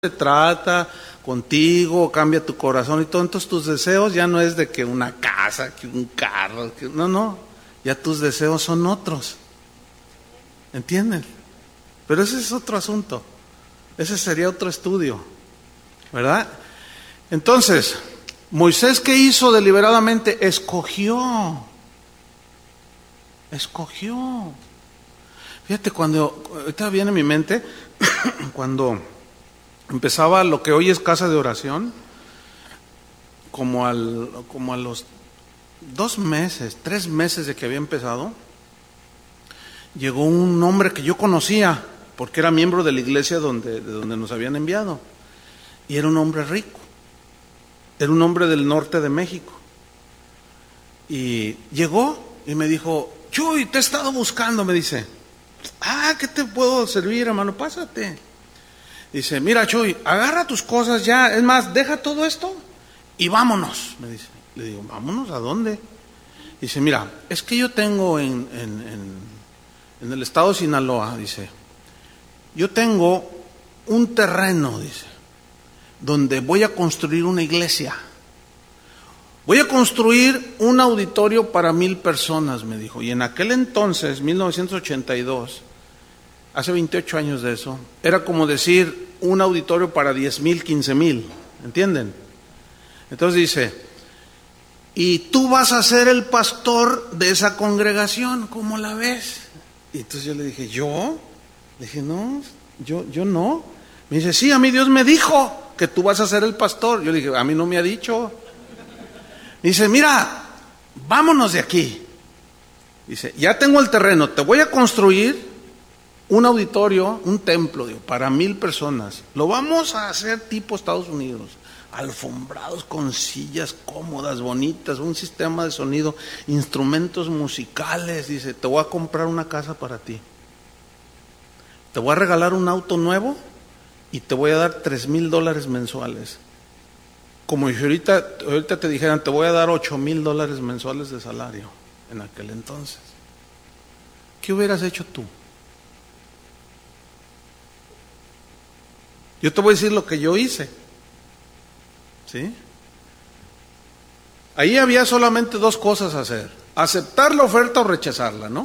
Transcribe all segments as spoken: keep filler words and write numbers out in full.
se trata contigo, cambia tu corazón y todo, entonces tus deseos ya no es de que una casa, que un carro, que, no, no, ya tus deseos son otros, ¿entienden? Pero ese es otro asunto, ese sería otro estudio, ¿verdad? Entonces, Moisés, ¿qué hizo deliberadamente? Escogió, escogió. Fíjate, cuando, ahorita viene a mi mente, cuando empezaba lo que hoy es casa de oración, como, al, como a los dos meses, tres meses de que había empezado, llegó un hombre que yo conocía, porque era miembro de la iglesia donde, de donde nos habían enviado, y era un hombre rico, era un hombre del norte de México, y llegó y me dijo: Chuy, te he estado buscando, me dice. Ah, ¿qué te puedo servir, hermano? Pásate. Dice: mira, Chuy, agarra tus cosas ya, es más, deja todo esto y vámonos, me dice. Le digo: ¿vámonos a dónde? Dice: mira, es que yo tengo en, en, en, en el estado de Sinaloa, dice, yo tengo un terreno, dice, donde voy a construir una iglesia. Voy a construir un auditorio para mil personas, me dijo. Y en aquel entonces, mil novecientos ochenta y dos, hace veintiocho años de eso, era como decir un auditorio para diez mil, quince mil, ¿entienden? Entonces dice: y tú vas a ser el pastor de esa congregación, ¿cómo la ves? Y entonces yo le dije: ¿yo? Le dije: no, yo, yo no. Me dice: sí, a mí Dios me dijo que tú vas a ser el pastor. Yo le dije: a mí no me ha dicho. Dice: mira, vámonos de aquí. Dice: ya tengo el terreno, te voy a construir un auditorio, un templo, digo, para mil personas. Lo vamos a hacer tipo Estados Unidos, alfombrados con sillas cómodas, bonitas, un sistema de sonido, instrumentos musicales. Dice: te voy a comprar una casa para ti, te voy a regalar un auto nuevo y te voy a dar tres mil dólares mensuales. Como si ahorita, ahorita te dijeran: te voy a dar ocho mil dólares mensuales de salario en aquel entonces. ¿Qué hubieras hecho tú? Yo te voy a decir lo que yo hice, ¿sí? Ahí había solamente dos cosas a hacer: aceptar la oferta o rechazarla, ¿no?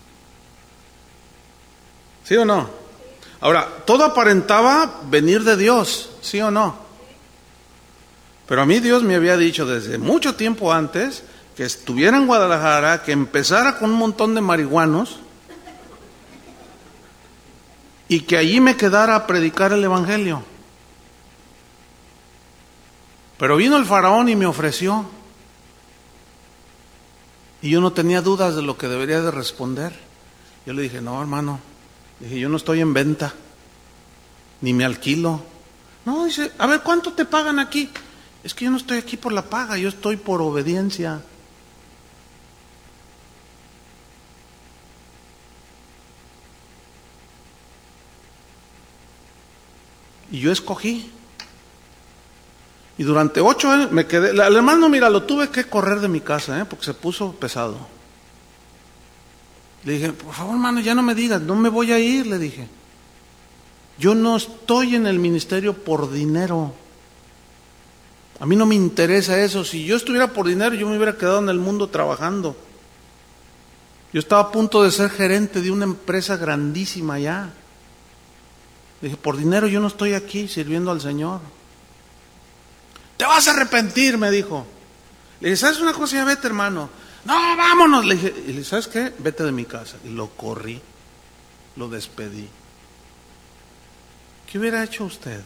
¿Sí o no? Ahora, todo aparentaba venir de Dios, ¿sí o no? Pero a mí Dios me había dicho desde mucho tiempo antes que estuviera en Guadalajara, que empezara con un montón de marihuanos y que allí me quedara a predicar el evangelio. Pero vino el faraón y me ofreció, y yo no tenía dudas de lo que debería de responder. Yo le dije: no, hermano, dije, yo no estoy en venta, ni me alquilo. No, dice: a ver, ¿cuánto te pagan aquí? Es que yo no estoy aquí por la paga, yo estoy por obediencia. Y yo escogí. Y durante ocho años me quedé. El hermano, mira, lo tuve que correr de mi casa, ¿eh? Porque se puso pesado. Le dije: por favor, hermano, ya no me digas, no me voy a ir, le dije. Yo no estoy en el ministerio por dinero. A mí no me interesa eso. Si yo estuviera por dinero, yo me hubiera quedado en el mundo trabajando. Yo estaba a punto de ser gerente de una empresa grandísima allá. Dije: por dinero yo no estoy aquí sirviendo al Señor. Te vas a arrepentir, me dijo. Le dije: ¿sabes una cosa? Ya vete, hermano. No, vámonos. Le dije, y le dije: ¿sabes qué? Vete de mi casa. Y lo corrí, lo despedí. ¿Qué hubiera hecho usted?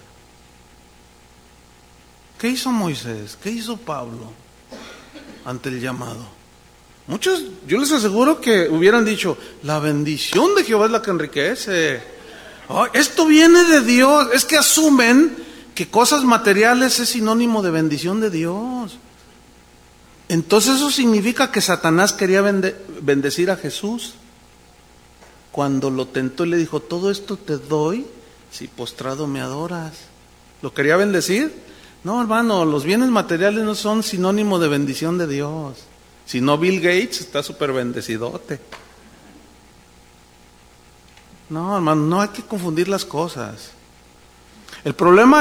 ¿Qué hizo Moisés? ¿Qué hizo Pablo ante el llamado? Muchos, yo les aseguro que hubieran dicho: la bendición de Jehová es la que enriquece. Oh, esto viene de Dios. Es que asumen que cosas materiales es sinónimo de bendición de Dios. Entonces eso significa que Satanás quería bende- bendecir a Jesús. Cuando lo tentó y le dijo: todo esto te doy si postrado me adoras. ¿Lo quería bendecir? No, hermano, los bienes materiales no son sinónimo de bendición de Dios. Si no, Bill Gates está súper bendecidote. No, hermano, no hay que confundir las cosas. El problema